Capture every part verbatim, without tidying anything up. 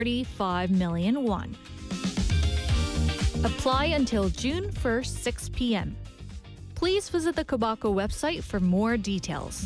thirty-five million won. Apply until June first, six p.m. Please visit the Kobako website for more details.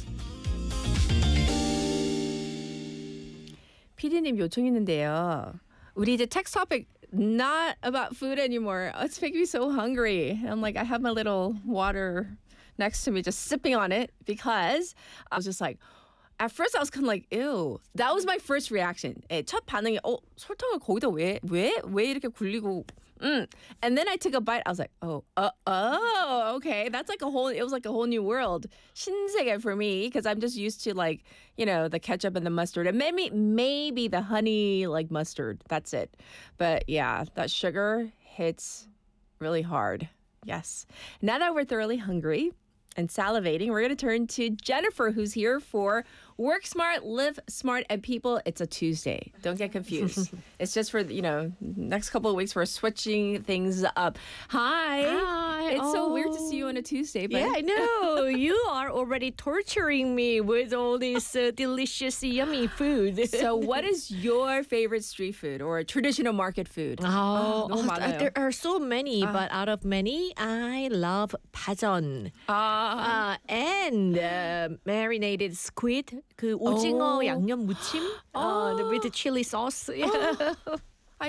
피디님 요청 있는데요. 우리 이제 text topic not about food anymore. It's making me so hungry. I'm like, I have my little water next to me, just sipping on it because I was just like, at first I was kind of like, ew. That was my first reaction. 예, 첫 반응이, 어, 설탕을 거기다 왜, 왜, 왜 이렇게 굴리고, 음. And then I took a bite. I was like, oh, uh, oh, okay. That's like a whole, it was like a whole new world. 신세계 for me, because I'm just used to like, you know, the ketchup and the mustard. And maybe, maybe the honey, like mustard. That's it. But yeah, that sugar hits really hard. Yes. Now that we're thoroughly hungry and salivating, we're going to turn to Jennifer, who's here for Work Smart, Live Smart, and People. It's a Tuesday. Don't get confused. It's just for, you know, next couple of weeks we're switching things up. Hi. Hi. It's oh. so weird to see you on a Tuesday. But Yeah, I know. You are already torturing me with all this uh, delicious, yummy food. So what is your favorite street food or traditional market food? Oh, 너무 oh, 많아요. there are so many, but out of many, I love 파전. 아, Uh, and uh, marinated squid, 그 오징어 오. 양념 무침 uh, with the chili sauce. I,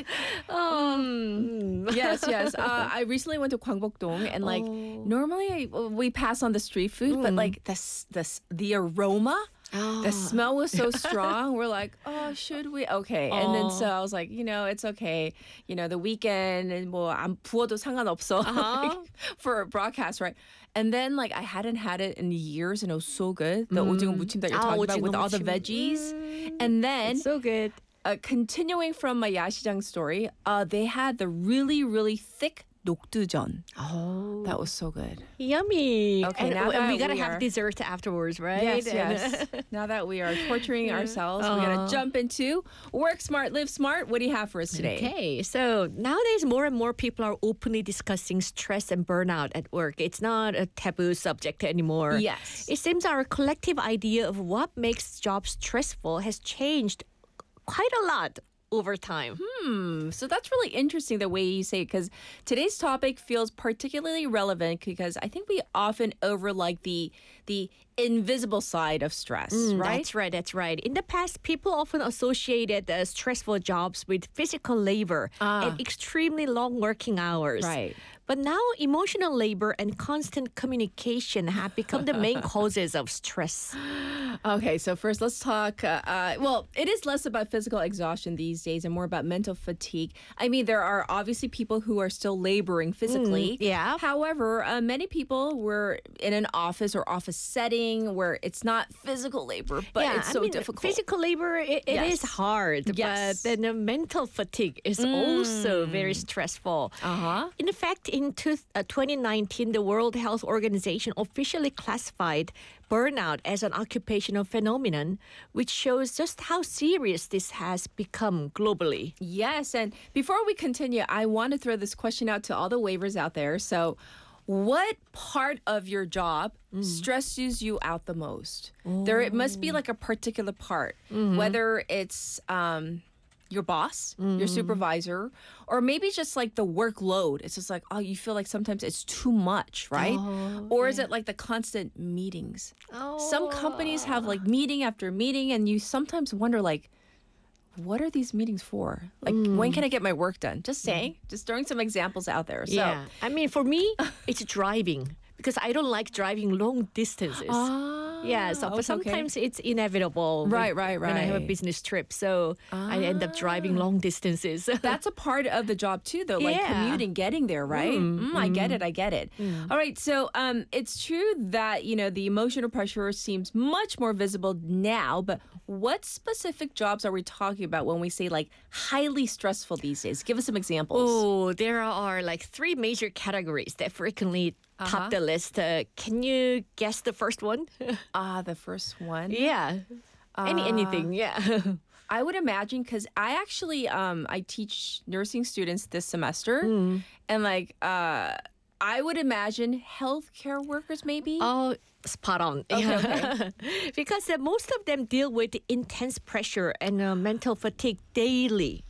um, yes, yes. Uh, I recently went to Gwangbokdong and like Oh. normally I, we pass on the street food, but like the s- the s- the aroma. The smell was so strong. We're like, oh, should we? Okay. And then so I was like, you know, it's okay. You know, the weekend and 뭐 안 부어도 상관없어 Uh-huh. for a broadcast, right? And then like I hadn't had it in years and it was so good. The 오징어 무침 that you're Ah, talking about with 오징어 all the 무침. veggies. And then So good. uh, continuing from my 야시장 story, uh, they had the really, really thick 녹두전. Oh. That was so good. Yummy. Okay, and, now and we that gotta we have are- dessert afterwards, right? Yes, And- yes. Now that we are torturing ourselves, we're going Uh-huh. to jump into Work Smart, Live Smart. What do you have for us today? Okay, so nowadays more and more people are openly discussing stress and burnout at work. It's not a taboo subject anymore. Yes. It seems our collective idea of what makes jobs stressful has changed quite a lot over time. Hmm. So that's really interesting the way you say it, because today's topic feels particularly relevant because I think we often overlook the the invisible side of stress, Mm, right? That's right, that's right. In the past, people often associated uh, stressful jobs with physical labor Ah. and extremely long working hours. Right. But now, emotional labor and constant communication have become the main causes of stress. Okay, so first let's talk. Uh, uh, well, it is less about physical exhaustion these days and more about mental fatigue. I mean, there are obviously people who are still laboring physically. Mm, yeah. However, uh, many people were in an office or office setting where it's not physical labor, but yeah, it's I so mean, difficult. Physical labor, it, it Yes. is hard, Yes. but then the mental fatigue is also very stressful. Uh-huh. In fact, in two, uh, twenty nineteen, the World Health Organization officially classified burnout as an occupational phenomenon, which shows just how serious this has become globally. Yes, and before we continue, I want to throw this question out to all the waivers out there. So, what part of your job stresses you out the most? There it must be like a particular part, whether it's um, your boss, your supervisor, or maybe just like the workload. It's just like, oh, you feel like sometimes it's too much, right? Or is it like the constant meetings? Some companies have like meeting after meeting, and you sometimes wonder like, what are these meetings for? Like, when can I get my work done? Just saying, just throwing some examples out there. So, Yeah. I mean, for me, it's driving because I don't like driving long distances. ah, Yeah, so okay, but sometimes it's inevitable. Right, when- right, When I have a right. business trip, so I end up driving long distances. that's a part of the job too, though, like Yeah. commuting, getting there, right? Mm, I get it, I get it. All right, so um, it's true that you know the emotional pressure seems much more visible now, but what specific jobs are we talking about when we say like highly stressful these days? Give us some examples. Oh, there are like three major categories that frequently top the list. Uh, can you guess the first one? Ah, the first one. yeah. Any anything, yeah. I would imagine because I actually um I teach nursing students this semester, and like uh I would imagine healthcare workers maybe. Oh, spot on. Okay, because uh, most of them deal with intense pressure and uh, mental fatigue daily.